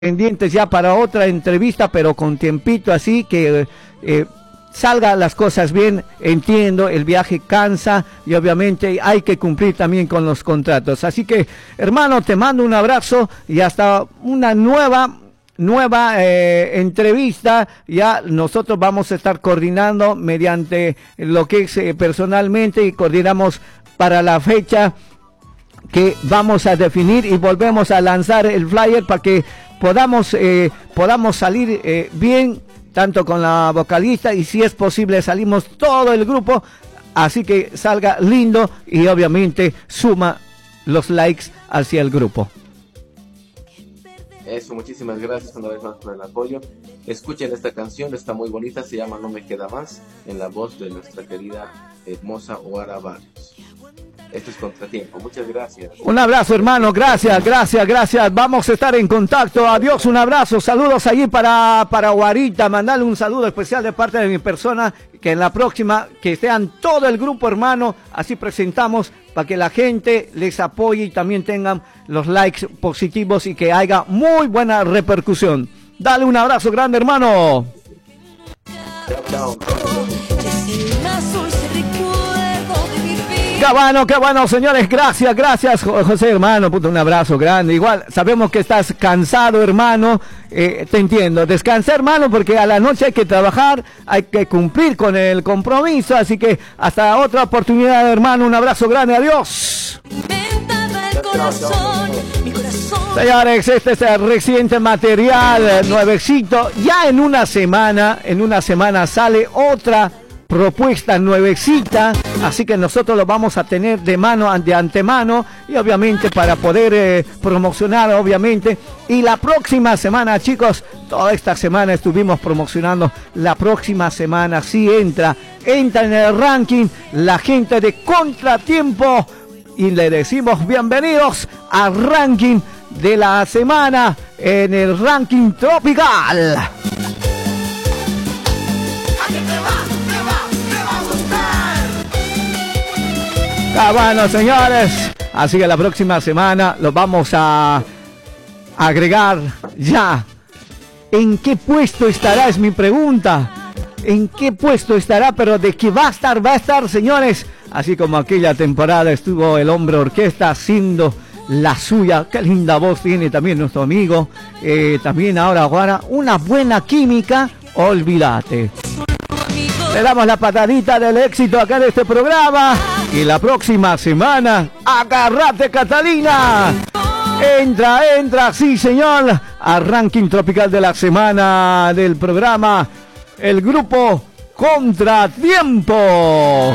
pendientes ya para otra entrevista, pero con tiempito, así que salga las cosas bien. Entiendo, el viaje cansa y obviamente hay que cumplir también con los contratos. Así que, hermano, te mando un abrazo y hasta una nueva entrevista. Ya nosotros vamos a estar coordinando mediante lo que es personalmente, y coordinamos para la fecha que vamos a definir y volvemos a lanzar el flyer para que podamos salir bien, tanto con la vocalista, y si es posible salimos todo el grupo, así que salga lindo y obviamente suma los likes hacia el grupo. Eso, muchísimas gracias una vez más por el apoyo. Escuchen esta canción, está muy bonita, se llama No Me Queda Más, en la voz de nuestra querida hermosa Oara Barrios. Esto es Contratiempo, muchas gracias. Un abrazo, hermano, gracias. Vamos a estar en contacto. Adiós, un abrazo, saludos allí para Guarita. Mandarle un saludo especial de parte de mi persona, que en la próxima, que sean todo el grupo, hermano, así presentamos para que la gente les apoye y también tengan los likes positivos y que haya muy buena repercusión. Dale un abrazo grande, hermano. Chao. Qué bueno, señores, gracias, José, hermano, un abrazo grande. Igual, sabemos que estás cansado, hermano, te entiendo. Descansa, hermano, porque a la noche hay que trabajar, hay que cumplir con el compromiso, así que hasta otra oportunidad, hermano, un abrazo grande, adiós. Señores, este es el reciente material nuevecito. Ya en una semana sale otra propuesta nuevecita, así que nosotros lo vamos a tener de antemano, y obviamente para poder promocionar, obviamente. Y la próxima semana, chicos, toda esta semana estuvimos promocionando. La próxima semana sí entra en el ranking la gente de Contratiempo, y le decimos bienvenidos al ranking de la semana en el ranking tropical. Bueno, señores, así que la próxima semana lo vamos a agregar ya. ¿En qué puesto estará? Es mi pregunta. ¿En qué puesto estará? Pero de que va a estar, señores. Así como aquella temporada estuvo el hombre orquesta haciendo la suya. Qué linda voz tiene también nuestro amigo. También ahora una buena química, olvídate. Le damos la patadita del éxito acá en este programa. Y la próxima semana, agárrate, Catalina. Entra, sí, señor, al ranking tropical de la semana del programa, el grupo Contratiempo.